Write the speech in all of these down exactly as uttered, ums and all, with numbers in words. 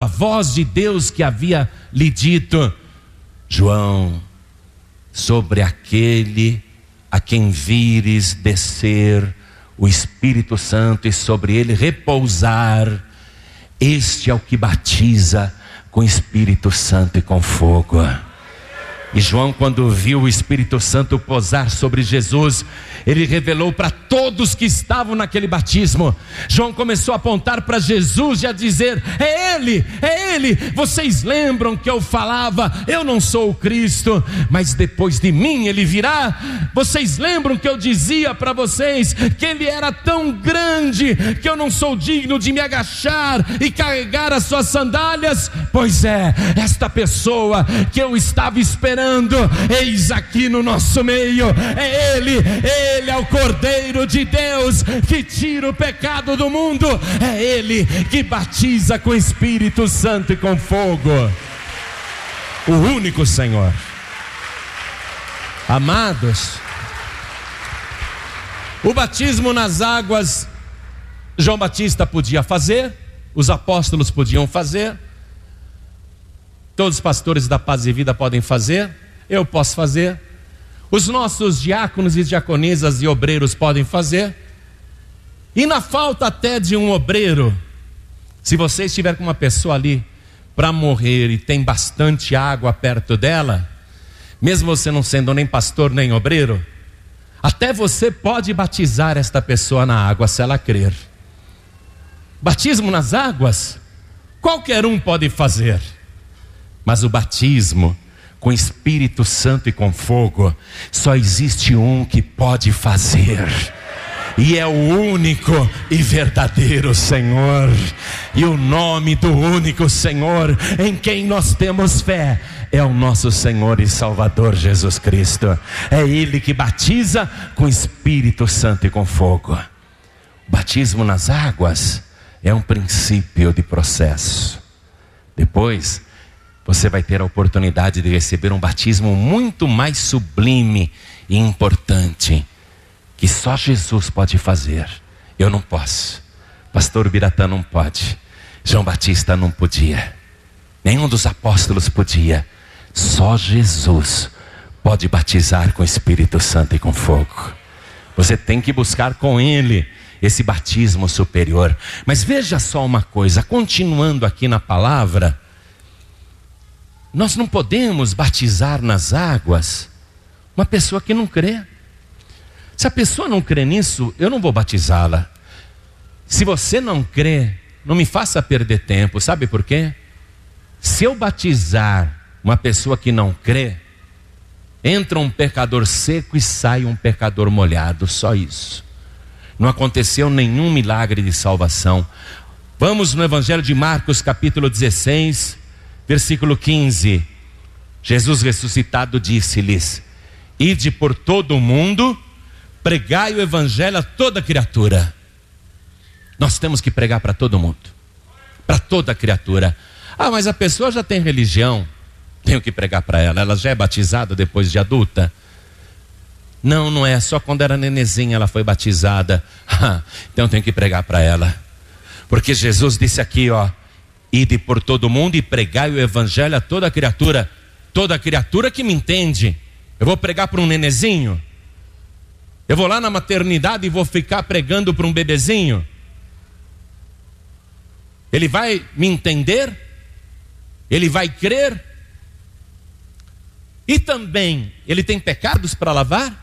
voz de Deus que havia lhe dito: João, sobre aquele a quem vires descer o Espírito Santo e sobre ele repousar, este é o que batiza com Espírito Santo e com fogo. E João, quando viu o Espírito Santo pousar sobre Jesus, ele revelou para todos que estavam naquele batismo. João começou a apontar para Jesus e a dizer: é Ele, é Ele. Vocês lembram que eu falava, eu não sou o Cristo, mas depois de mim Ele virá? Vocês lembram que eu dizia para vocês que Ele era tão grande que eu não sou digno de me agachar e carregar as suas sandálias? Pois é, esta pessoa que eu estava esperando, eis aqui no nosso meio. É Ele, Ele é o Cordeiro de Deus que tira o pecado do mundo. É Ele que batiza com Espírito Santo e com fogo. O único Senhor. Amados, o batismo nas águas, João Batista podia fazer, os apóstolos podiam fazer, todos os pastores da Paz e Vida podem fazer, eu posso fazer, os nossos diáconos e diaconisas e obreiros podem fazer. E na falta até de um obreiro, se você estiver com uma pessoa ali para morrer e tem bastante água perto dela, mesmo você não sendo nem pastor nem obreiro, até você pode batizar esta pessoa na água se ela crer. Batismo nas águas, qualquer um pode fazer. Mas o batismo com Espírito Santo e com fogo, só existe um que pode fazer, e é o único e verdadeiro Senhor. E o nome do único Senhor em quem nós temos fé é o nosso Senhor e Salvador Jesus Cristo. É Ele que batiza com Espírito Santo e com fogo. O batismo nas águas é um princípio de processo. Depois você vai ter a oportunidade de receber um batismo muito mais sublime e importante, que só Jesus pode fazer. Eu não posso, pastor Biratã não pode, João Batista não podia, nenhum dos apóstolos podia. Só Jesus pode batizar com Espírito Santo e com fogo. Você tem que buscar com Ele esse batismo superior. Mas veja só uma coisa, continuando aqui na palavra, nós não podemos batizar nas águas uma pessoa que não crê. Se a pessoa não crê nisso, eu não vou batizá-la. Se você não crê, não me faça perder tempo. Sabe por quê? Se eu batizar uma pessoa que não crê, entra um pecador seco e sai um pecador molhado. Só isso. Não aconteceu nenhum milagre de salvação. Vamos no Evangelho de Marcos, capítulo dezesseis, versículo quinze. Jesus ressuscitado disse-lhes: ide por todo o mundo, pregai o Evangelho a toda criatura. Nós temos que pregar para todo mundo, para toda criatura. Ah, mas a pessoa já tem religião, tenho que pregar para ela, ela já é batizada depois de adulta? Não, não é, só quando era nenezinha ela foi batizada. Então eu tenho que pregar para ela, porque Jesus disse aqui, ó: ide por todo mundo e pregai o Evangelho a toda criatura. Toda criatura que me entende. Eu vou pregar para um nenezinho? Eu vou lá na maternidade e vou ficar pregando para um bebezinho? Ele vai me entender? Ele vai crer? E também, ele tem pecados para lavar?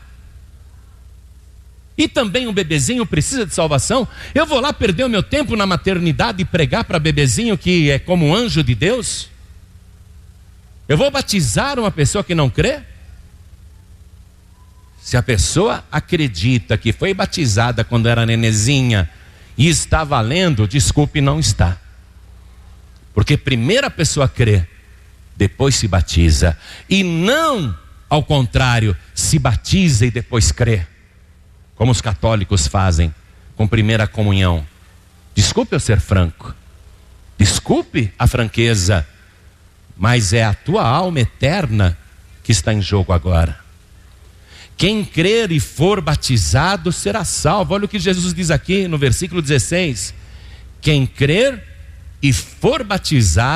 E também um bebezinho precisa de salvação? Eu vou lá perder o meu tempo na maternidade e pregar para bebezinho que é como um anjo de Deus? Eu vou batizar uma pessoa que não crê? Se a pessoa acredita que foi batizada quando era nenezinha e está valendo, desculpe, não está. Porque primeiro a pessoa crê, depois se batiza. E não ao contrário, se batiza e depois crê, como os católicos fazem com primeira comunhão. Desculpe eu ser franco, desculpe a franqueza, mas é a tua alma eterna que está em jogo agora. Quem crer e for batizado será salvo. Olha o que Jesus diz aqui no versículo dezesseis: quem crer e for batizado